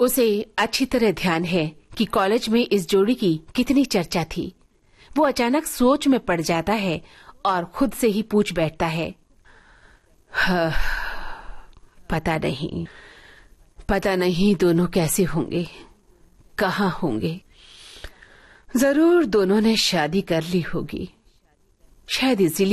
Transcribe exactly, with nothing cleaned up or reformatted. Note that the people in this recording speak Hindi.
उसे अच्छी तरह ध्यान है कि कॉलेज में इस जोड़ी की कितनी चर्चा थी। वो अचानक सोच में पड़ जाता है और खुद से ही पूछ बैठता है, हाँ, पता नहीं पता नहीं दोनों कैसे होंगे, कहाँ होंगे। जरूर दोनों ने शादी कर ली होगी, शायद इसीलिए